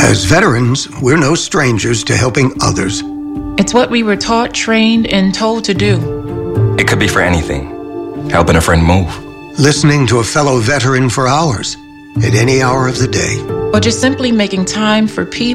As veterans, we're no strangers to helping others. It's what we were taught, trained, and told to do. It could be for anything. Helping a friend move. Listening to a fellow veteran for hours, at any hour of the day. Or just simply making time for people